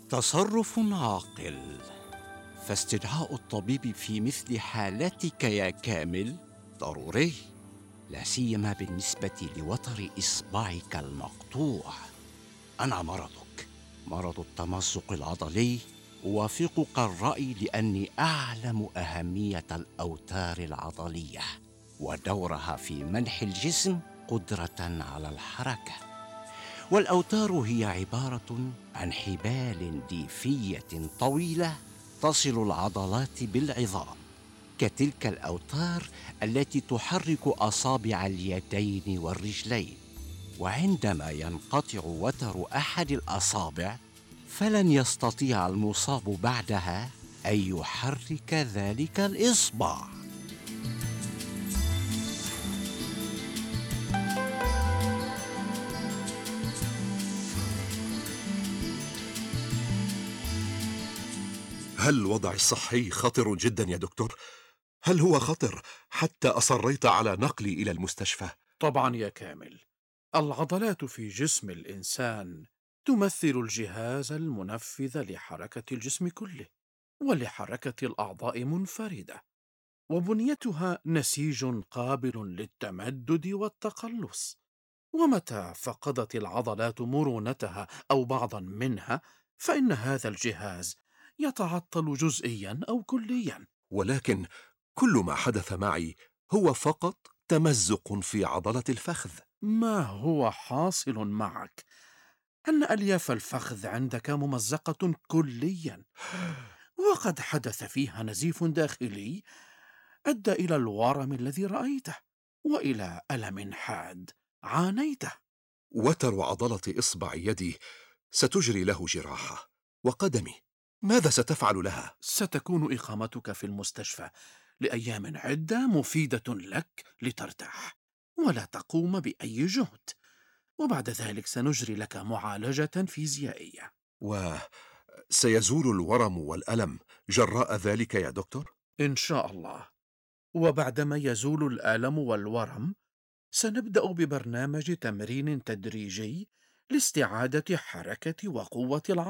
تصرف عاقل. فاستدعاء الطبيب في مثل حالتك يا كامل ضروري، لا سيما بالنسبة لوتر إصبعك المقطوع. أنا مرض التمزق العضلي. أوافقك الرأي لأني أعلم أهمية الأوتار العضلية ودورها في منح الجسم قدرة على الحركة. والأوتار هي عبارة عن حبال ليفية طويلة تصل العضلات بالعظام، كتلك الأوتار التي تحرك أصابع اليدين والرجلين. وعندما ينقطع وتر أحد الأصابع فلن يستطيع المصاب بعدها أن يحرك ذلك الإصبع. هل وضعي الصحي خطر جدا يا دكتور؟ هل هو خطر حتى أصريت على نقلي إلى المستشفى؟ طبعا يا كامل، العضلات في جسم الإنسان تمثل الجهاز المنفذ لحركة الجسم كله ولحركة الأعضاء منفردة، وبنيتها نسيج قابل للتمدد والتقلص. ومتى فقدت العضلات مرونتها أو بعضا منها فإن هذا الجهاز يتعطل جزئيا أو كليا. ولكن كل ما حدث معي هو فقط تمزق في عضلة الفخذ. ما هو حاصل معك أن ألياف الفخذ عندك ممزقة كليا، وقد حدث فيها نزيف داخلي أدى إلى الورم الذي رأيته وإلى ألم حاد عانيته. وتر عضلة إصبع يدي ستجري له جراحة، وقدمي ماذا ستفعل لها؟ ستكون إقامتك في المستشفى لأيام عدة مفيدة لك لترتاح ولا تقوم بأي جهد، وبعد ذلك سنجري لك معالجة فيزيائية. وسيزول الورم والألم جراء ذلك يا دكتور؟ إن شاء الله. وبعدما يزول الألم والورم سنبدأ ببرنامج تمرين تدريجي لاستعادة حركة وقوة العضلة.